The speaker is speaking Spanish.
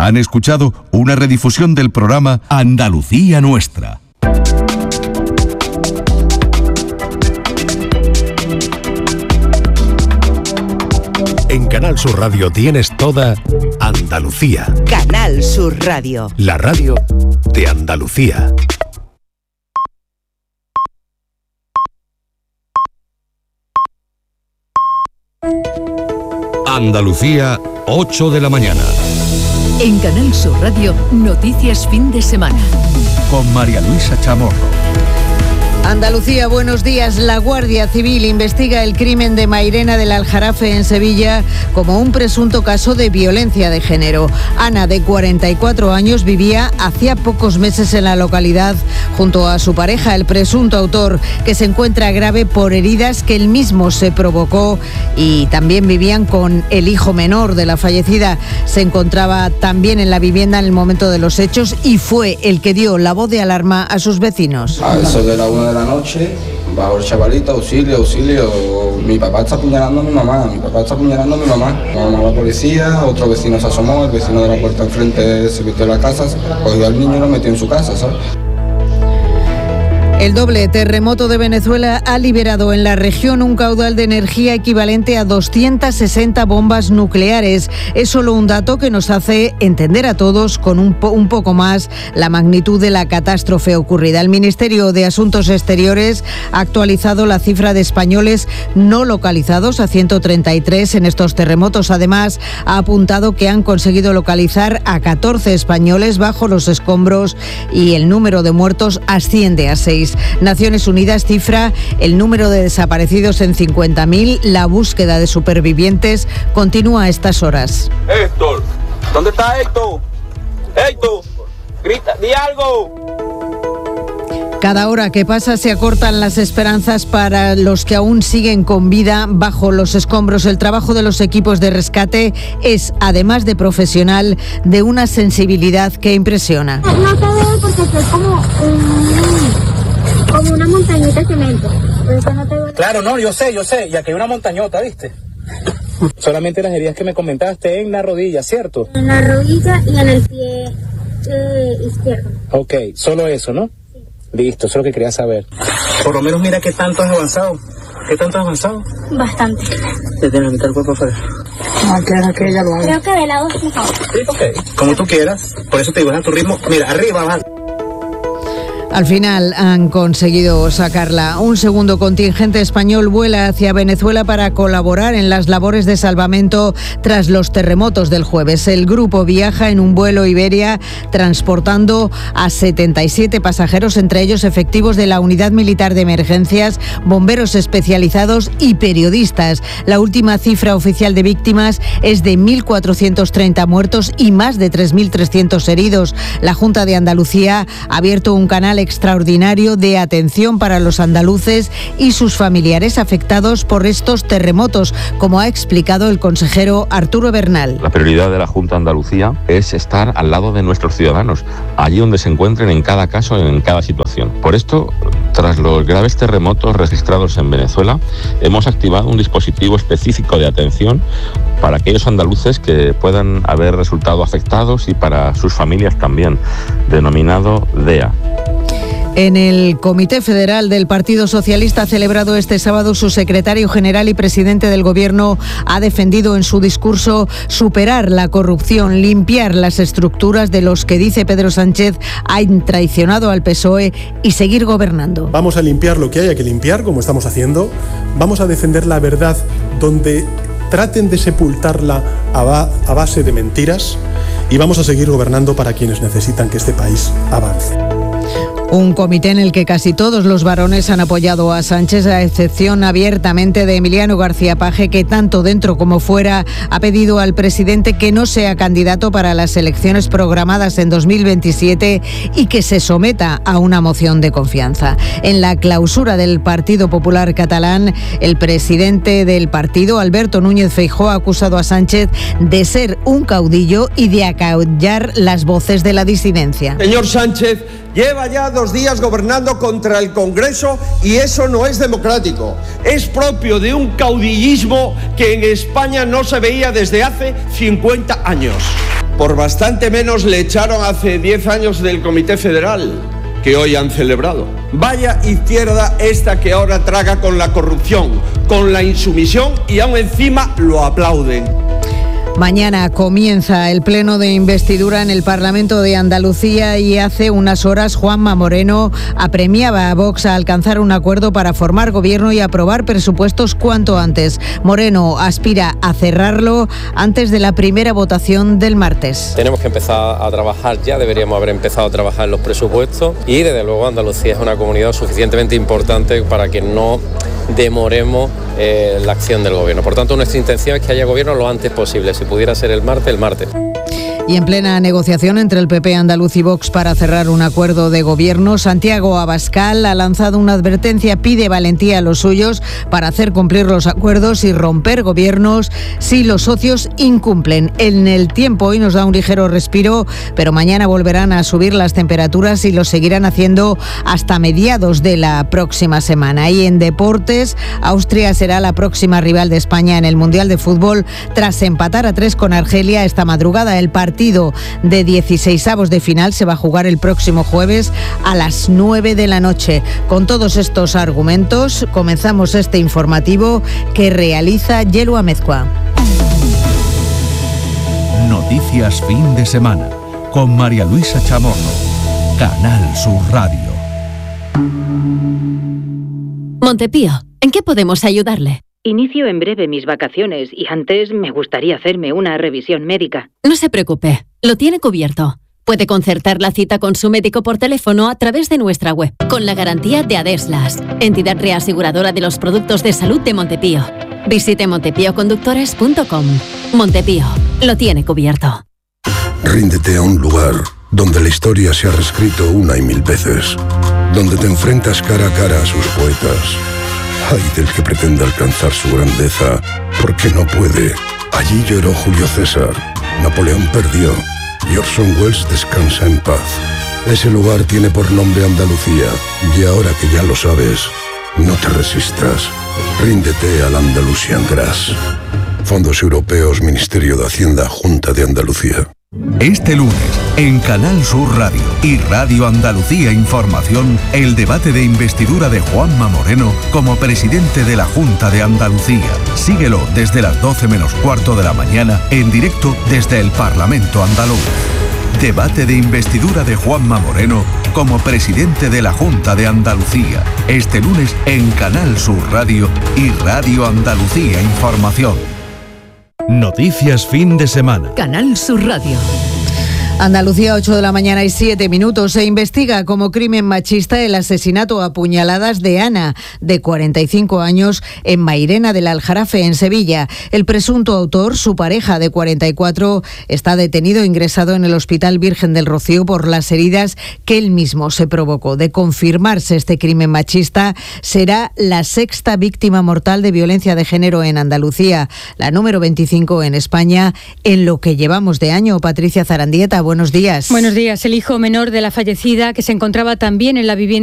Han escuchado una redifusión del programa Andalucía Nuestra. En Canal Sur Radio tienes toda Andalucía. Canal Sur Radio. La radio de Andalucía. Andalucía, 8 de la mañana. En Canal Sur Radio, noticias fin de semana. Con María Luisa Chamorro. Andalucía, buenos días. La Guardia Civil investiga el crimen de Mairena del Aljarafe en Sevilla como un presunto caso de violencia de género. Ana, de 44 años, vivía hacía pocos meses en la localidad junto a su pareja, el presunto autor, que se encuentra grave por heridas que él mismo se provocó, y también vivían con el hijo menor de la fallecida. Se encontraba también en la vivienda en el momento de los hechos y fue el que dio la voz de alarma a sus vecinos. A eso de la 1 de la noche, bajo el chavalito, auxilio, mi papá está apuñalando a mi mamá, Llamó a la policía, otro vecino se asomó, el vecino de la puerta enfrente se metió en la casa, cogió al niño y lo metió en su casa, ¿sabes? El doble terremoto de Venezuela ha liberado en la región un caudal de energía equivalente a 260 bombas nucleares. Es solo un dato que nos hace entender a todos con un poco más la magnitud de la catástrofe ocurrida. El Ministerio de Asuntos Exteriores ha actualizado la cifra de españoles no localizados a 133 en estos terremotos. Además, ha apuntado que han conseguido localizar a 14 españoles bajo los escombros y el número de muertos asciende a 6. Naciones Unidas cifra el número de desaparecidos en 50.000. La búsqueda de supervivientes continúa a estas horas. Héctor, ¿dónde está Héctor? Héctor, grita, di algo. Cada hora que pasa se acortan las esperanzas para los que aún siguen con vida bajo los escombros. El trabajo de los equipos de rescate es, además de profesional, de una sensibilidad que impresiona. No se ve porque es como una montañita de cemento. Claro, no, yo sé, y aquí hay una montañota, ¿viste? Solamente las heridas que me comentaste en la rodilla, ¿cierto? En la rodilla y en el pie izquierdo. Ok, solo eso, ¿no? Sí. Listo, eso es lo que quería saber. Por lo menos mira qué tanto has avanzado. ¿Qué tanto has avanzado? Bastante. Desde la mitad del cuerpo afuera. No, que ella lo haga. Creo que de lado sí. Sí, ok, como tú quieras. Por eso te digo, a tu ritmo. Mira, arriba, abajo. Al final han conseguido sacarla. Un segundo contingente español vuela hacia Venezuela para colaborar en las labores de salvamento tras los terremotos del jueves. El grupo viaja en un vuelo Iberia transportando a 77 pasajeros, entre ellos efectivos de la Unidad Militar de Emergencias, bomberos especializados y periodistas. La última cifra oficial de víctimas es de 1.430 muertos y más de 3.300 heridos. La Junta de Andalucía ha abierto un canal extraordinario de atención para los andaluces y sus familiares afectados por estos terremotos, como ha explicado el consejero Arturo Bernal. La prioridad de la Junta de Andalucía es estar al lado de nuestros ciudadanos, allí donde se encuentren en cada caso, en cada situación. Por esto, tras los graves terremotos registrados en Venezuela, hemos activado un dispositivo específico de atención para aquellos andaluces que puedan haber resultado afectados y para sus familias también, denominado DEA. En el Comité Federal del Partido Socialista celebrado este sábado, su secretario general y presidente del Gobierno ha defendido en su discurso superar la corrupción, limpiar las estructuras de los que, dice Pedro Sánchez, han traicionado al PSOE y seguir gobernando. Vamos a limpiar lo que haya que limpiar, como estamos haciendo. Vamos a defender la verdad donde traten de sepultarla a base de mentiras, y vamos a seguir gobernando para quienes necesitan que este país avance. Un comité en el que casi todos los varones han apoyado a Sánchez, a excepción abiertamente de Emiliano García Paje, que tanto dentro como fuera ha pedido al presidente que no sea candidato para las elecciones programadas en 2027 y que se someta a una moción de confianza. En la clausura del Partido Popular Catalán, el presidente del partido, Alberto Núñez Feijóo, ha acusado a Sánchez de ser un caudillo y de acallar las voces de la disidencia. Señor Sánchez, lleva ya 2 días gobernando contra el Congreso y eso no es democrático. Es propio de un caudillismo que en España no se veía desde hace 50 años. Por bastante menos le echaron hace 10 años del Comité Federal, que hoy han celebrado. Vaya izquierda esta que ahora traga con la corrupción, con la insumisión y aún encima lo aplauden. Mañana comienza el pleno de investidura en el Parlamento de Andalucía y hace unas horas Juanma Moreno apremiaba a Vox a alcanzar un acuerdo para formar gobierno y aprobar presupuestos cuanto antes. Moreno aspira a cerrarlo antes de la primera votación del martes. Tenemos que empezar a trabajar ya, deberíamos haber empezado a trabajar en los presupuestos y desde luego Andalucía es una comunidad suficientemente importante para que no demoremos la acción del gobierno. Por tanto, nuestra intención es que haya gobierno lo antes posible. Si pudiera ser el martes, el martes. Y en plena negociación entre el PP andaluz y Vox para cerrar un acuerdo de gobierno, Santiago Abascal ha lanzado una advertencia, pide valentía a los suyos para hacer cumplir los acuerdos y romper gobiernos si los socios incumplen. En el tiempo hoy nos da un ligero respiro, pero mañana volverán a subir las temperaturas y lo seguirán haciendo hasta mediados de la próxima semana. Y en deportes, Austria será la próxima rival de España en el Mundial de Fútbol tras empatar a 3 con Argelia esta madrugada. El partido de 16avos de final se va a jugar el próximo jueves a las 9 de la noche. Con todos estos argumentos comenzamos este informativo que realiza Yelu Amezcua. Noticias fin de semana con María Luisa Chamorro, Canal Sur Radio. Montepío, ¿en qué podemos ayudarle? Inicio en breve mis vacaciones y antes me gustaría hacerme una revisión médica. No se preocupe, lo tiene cubierto. Puede concertar la cita con su médico por teléfono a través de nuestra web, con la garantía de Adeslas, entidad reaseguradora de los productos de salud de Montepío. Visite montepíoconductores.com. Montepío, lo tiene cubierto. Ríndete a un lugar donde la historia se ha reescrito una y mil veces, donde te enfrentas cara a cara a sus poetas. Ay del que pretenda alcanzar su grandeza, porque no puede. Allí lloró Julio César, Napoleón perdió y Orson Welles descansa en paz. Ese lugar tiene por nombre Andalucía, y ahora que ya lo sabes, no te resistas. Ríndete al Andalusian Grass. Fondos Europeos, Ministerio de Hacienda, Junta de Andalucía. Este lunes, en Canal Sur Radio y Radio Andalucía Información, el debate de investidura de Juanma Moreno como presidente de la Junta de Andalucía. Síguelo desde las 12 menos cuarto de la mañana, en directo desde el Parlamento andaluz. Debate de investidura de Juanma Moreno como presidente de la Junta de Andalucía. Este lunes en Canal Sur Radio y Radio Andalucía Información. Noticias fin de semana. Canal Sur Radio. Andalucía, 8 de la mañana y 7 minutos. Se investiga como crimen machista el asesinato a puñaladas de Ana, de 45 años, en Mairena del Aljarafe, en Sevilla. El presunto autor, su pareja de 44, está detenido e ingresado en el Hospital Virgen del Rocío por las heridas que él mismo se provocó. De confirmarse este crimen machista, será la sexta víctima mortal de violencia de género en Andalucía, la número 25 en España, en lo que llevamos de año. Patricia Zarandieta, buenos días. Buenos días. El hijo menor de la fallecida, que se encontraba también en la vivienda